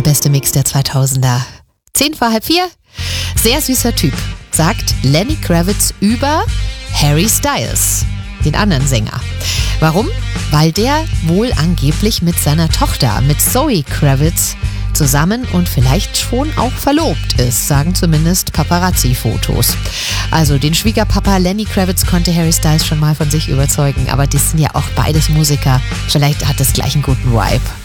beste Mix der 2000er. 10 vor halb 4. Sehr süßer Typ, sagt Lenny Kravitz über Harry Styles, den anderen Sänger. Warum? Weil der wohl angeblich mit seiner Tochter, mit Zoe Kravitz, zusammen und vielleicht schon auch verlobt ist, sagen zumindest Paparazzi-Fotos. Also den Schwiegerpapa Lenny Kravitz konnte Harry Styles schon mal von sich überzeugen, aber die sind ja auch beides Musiker. Vielleicht hat das gleich einen guten Vibe.